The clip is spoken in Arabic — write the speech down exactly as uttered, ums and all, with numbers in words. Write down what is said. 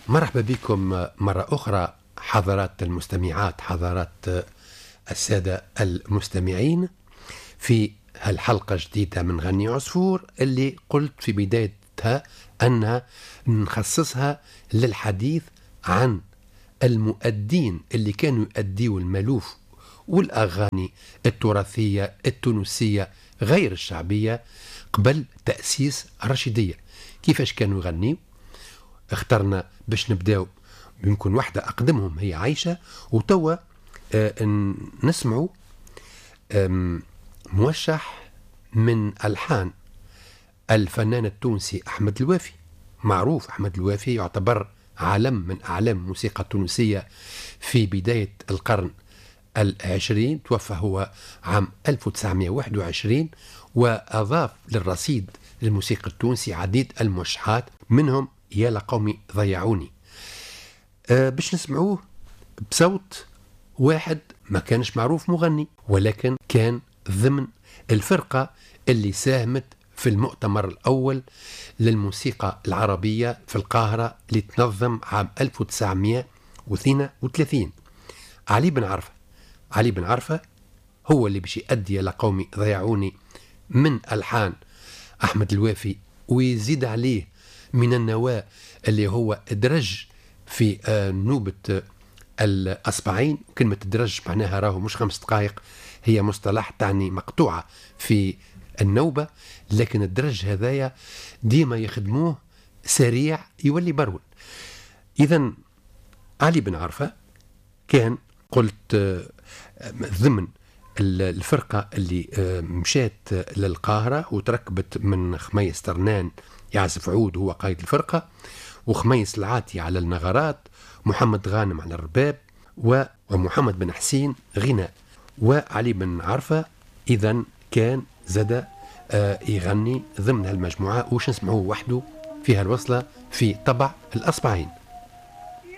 مرحبا بكم مرة أخرى حضرات المستمعات، حضرات السادة المستمعين، في هالحلقة جديدة من غني عصفور اللي قلت في بدايتها أنها نخصصها للحديث عن المؤدين اللي كانوا يؤديوا الملوف والأغاني التراثية التونسية غير الشعبية قبل تأسيس الرشيدية. كيفاش كانوا يغنيوا؟ اخترنا باش نبداو يمكن واحدة أقدمهم هي عايشة، وتوا آه نسمعوا موشح من ألحان الفنان التونسي أحمد الوافي. معروف أحمد الوافي يعتبر عالم من أعلام الموسيقى التونسية في بداية القرن العشرين، توفى هو عام ألف وتسعمائة وواحد وعشرين، وأضاف للرصيد الموسيقى التونسي عديد الموشحات، منهم يا لقومي ضيعوني. أه باش نسمعوه بصوت واحد ما كانش معروف مغني، ولكن كان ضمن الفرقة اللي ساهمت في المؤتمر الأول للموسيقى العربية في القاهرة اللي تنظم عام ألف وتسعمائة واثنين وثلاثين. علي بن عرفة علي بن عرفة هو اللي باش يؤدي يا لقومي ضيعوني من ألحان أحمد الوافي، ويزيد عليه من النواة اللي هو ادرج في نوبة الأصبعين. كلمة ادرج معناها راهو مش خمس دقائق، هي مصطلح تعني مقطوعة في النوبة، لكن الدرج هذايا ديما يخدموه سريع يولي برول. إذن علي بن عرفة كان قلت ضمن الفرقة اللي مشات للقاهرة وتركبت من خميس ترنان يعزف عود هو قائد الفرقة، وخميس العاتي على النغرات، محمد غانم على الرباب، ومحمد بن حسين غناء، وعلي بن عرفة إذن كان زاد يغني ضمن هالمجموعة. وش نسمعوه وحده في هالوصلة في طبع الأصبعين.